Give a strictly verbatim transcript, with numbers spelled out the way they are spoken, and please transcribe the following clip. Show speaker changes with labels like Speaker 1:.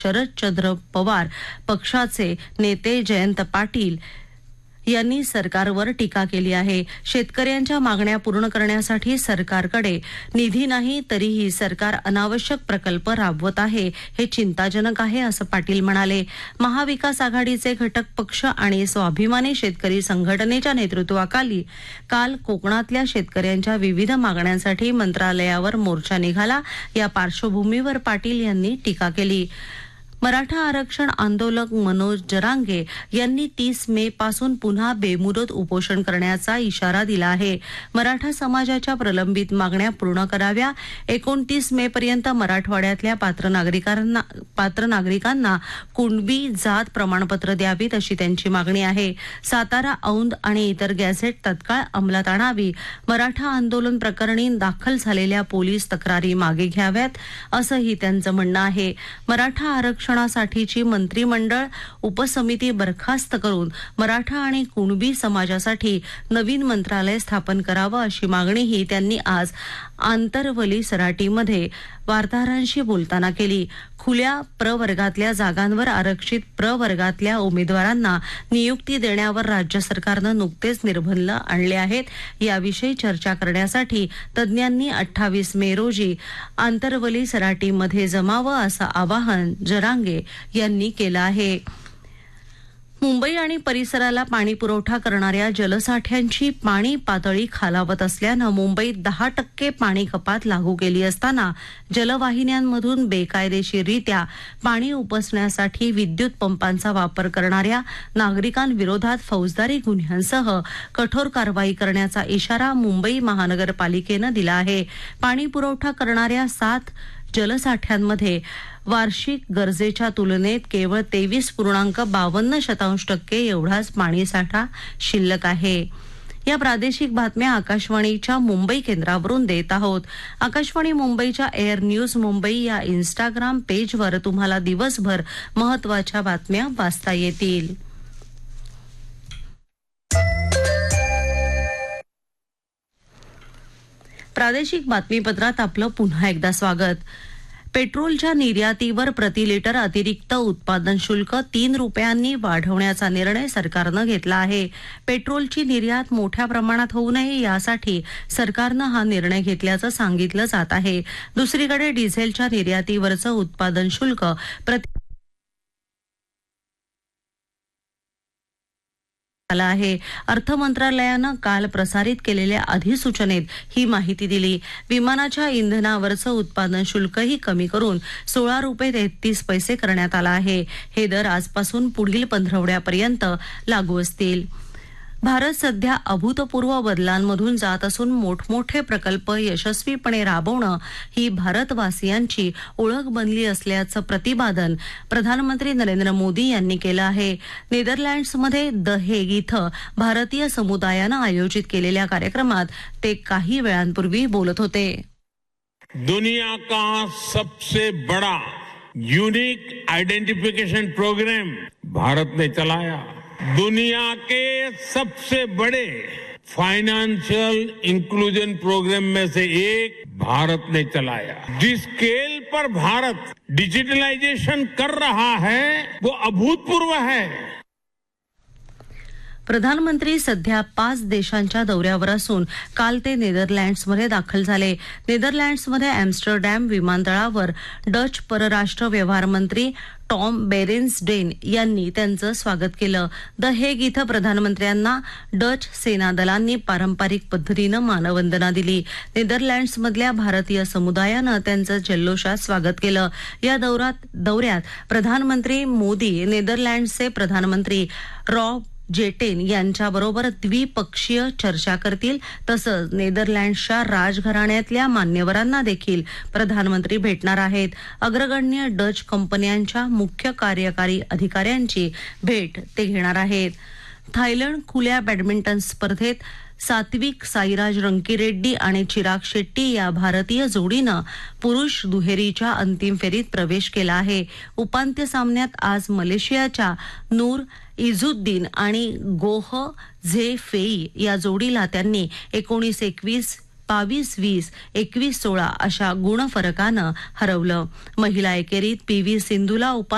Speaker 1: शरदचंद्र पवार पक्षाचे नेते जयंत पाटील यांनी सरकारवर टीका केली आहे. शेतकऱ्यांच्या मागण्या पूर्ण करण्यासाठी सरकारकडे निधी नाही, तरीही सरकार अनावश्यक प्रकल्प राबवत आहे, हे चिंताजनक आहे, असं पाटील म्हणाले. महाविकास आघाडीचे घटक पक्ष आणि स्वाभिमानी शेतकरी संघटनेच्या नेतृत्वाखाली काल कोकणातल्या शेतकऱ्यांच्या विविध मागण्यांसाठी मंत्रालयावर मोर्चा निघाला. या पार्श्वभूमीवर पाटील यांनी टीका केली. मराठा आरक्षण आंदोलक मनोज जरांगे यांनी तीस मे पासून पुन्हा बेमुदत उपोषण करण्याचा इशारा दिला आहे. मराठा समाजाच्या प्रलंबित मागण्या पूर्ण कराव्या. एकोणतीस मे पर्यंत मराठवाड्यातल्या पात्र नागरिकांना पात्र नागरिकांना कुणबी जात प्रमाणपत्र द्यावीत, अशी त्यांची मागणी आहे. सातारा, औंध आणि इतर गॅझेट तत्काळ अंमलात आणावी. मराठा आंदोलन प्रकरणी दाखल झालेल्या पोलीस तक्रारी मागे घ्याव्यात, असंही त्यांचं म्हणणं आहे. मराठा आरक्षण साठी मंत्रिमंडळ उपसमिती बरखास्त करून मराठा आणि कुणबी समाजासाठी नवीन मंत्रालय स्थापन करावं, अशी मागणीही त्यांनी आज आंतरवली सराटीमध्ये वार्ताहरांशी बोलताना केली. खुल्या प्रवर्गातल्या जागांवर आरक्षित प्रवर्गातल्या उमेदवारांना नियुक्ती देण्यावर राज्य सरकारनं नुकतेच निर्बंध आणले आहेत. याविषयी चर्चा करण्यासाठी तज्ज्ञांनी अठ्ठावीस मे रोजी आंतरवली सराटीमध्ये जमावं, असं आवाहन जरांगे यांनी केलं आहे. मुंबई आणि परिसराला पाणी पुरवठा करणाऱ्या जलसाठ्यांची पाणी पातळी खालावत असल्यानं मुंबईत दहा टक्के पाणी कपात लागू केली असताना जलवाहिन्यांमधून बेकायदेशीररित्या पाणी उपसण्यासाठी विद्युत पंपांचा वापर करणाऱ्या नागरिकांविरोधात फौजदारी गुन्ह्यांसह कठोर कारवाई करण्याचा इशारा मुंबई महानगरपालिकेनं दिला आहे. पाणी पुरवठा करणाऱ्या सात जलसाठ्यांमध्ये वार्षिक गरजेच्या तुलनेत केवळ तेवीस पूर्णांक बावन्न शतांश टक्के एवढाच पाणीसाठा शिल्लक आहे. या प्रादेशिक बातम्या आकाशवाणीच्या मुंबई केंद्रावरून देत आहोत. आकाशवाणी मुंबईच्या एअर न्यूज मुंबई या इन्स्टाग्राम पेजवर तुम्हाला दिवसभर महत्त्वाच्या बातम्या वाचता येतील. प्रादेशिक बातमीपत्रात आपलं पुन्हा एकदा स्वागत. पेट्रोलच्या निर्यातीवर प्रति लिटर अतिरिक्त उत्पादन शुल्क तीन रुपयांनी वाढवण्याचा निर्णय सरकारनं घेतला आहे. पेट्रोलची निर्यात मोठ्या प्रमाणात होऊ नये यासाठी सरकारनं हा निर्णय घेतल्याचं सांगितलं जात आहे. दुसरीकडे डिझेलच्या निर्यातीवरचं उत्पादन शुल्क प्रति आला आहे. अर्थ मंत्रालयानं काल प्रसारित केलेल्या अधिसूचनेत ही माहिती दिली. विमानाच्या इंधनावरचं उत्पादन शुल्कही कमी करून सोळा रुपये तेहतीस पैसे करण्यात आलं आहे. हे दर आजपासून पुढील पंधरवड्यापर्यंत लागू असतील. भारत सध्या अभूतपूर्व बदलांमधून जात असून मोठमोठे प्रकल्प यशस्वीपणे राबवणं ही भारतवासियांची ओळख बनली असल्याचं प्रतिपादन प्रधानमंत्री नरेंद्र मोदी यांनी केलं आहे. नेदरलँड्समध्ये द हेग इथं भारतीय समुदायानं आयोजित केलेल्या कार्यक्रमात ते काही वेळांपूर्वी बोलत होते.
Speaker 2: दुनिया का सबसे बड़ा यूनिक आइडेंटिफिकेशन प्रोग्राम भारत ने चलाया. दुनिया के सबसे बड़े फाइनेंशियल इंक्लूजन प्रोग्राम में से एक भारत ने चलाया. जिस स्केल पर भारत डिजिटलाइजेशन कर रहा है वो अभूतपूर्व है.
Speaker 1: प्रधानमंत्री सध्या पाच देशांच्या दौऱ्यावर असून काल ते नेदरलँड्समध्ये दाखल झाले. नेदरलँड्समध्ये एम्स्टरडॅम विमानतळावर डच परराष्ट्र व्यवहार मंत्री टॉम बेरेन्सडेन यांनी त्यांचं स्वागत केलं. द हेग इथं प्रधानमंत्र्यांना डच सेनादलांनी पारंपरिक पद्धतीनं मानवंदना दिली. नेदरलँड्समधल्या भारतीय समुदायानं त्यांचं जल्लोषात स्वागत केलं. या दौऱ्यात दौऱ्यात प्रधानमंत्री मोदी नेदरलँड्सचे प्रधानमंत्री रॉब जेटेन यांच्याबरोबर द्विपक्षीय चर्चा करतील. तसंच नेदरलँड्सच्या राजघराण्यातल्या मान्यवरांना देखील प्रधानमंत्री भेटणार आहेत. अग्रगण्य डच कंपन्यांच्या मुख्य कार्यकारी अधिकाऱ्यांची भेट ते घेणार आहेत. थायलंड खुल्या बॅडमिंटन स्पर्धेत सात्विक साईराज रंकीरेड्डी आणि चिराग शेट्टी या भारतीय जोडीनं पुरुष दुहेरीच्या अंतिम फेरीत प्रवेश केला आहे. उपांत्य सामन्यात आज मलेशियाच्या नूर इझुद्दीन आणि गोह झे फेई या जोडीला त्यांनी एकोणीस एकवीस बावीस वीस एकवीस सोळा अशा गुणफरकानं हरवलं. महिला एकेरीत पी व्ही सिंधूला उपांत्य